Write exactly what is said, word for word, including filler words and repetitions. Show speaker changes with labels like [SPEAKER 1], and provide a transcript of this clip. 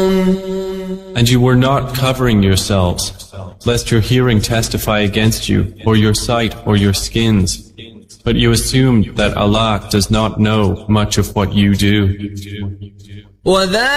[SPEAKER 1] And you were not covering yourselves, lest your hearing testify against you, or your sight, or your skins. But you assumed that Allah does not know much of what you do.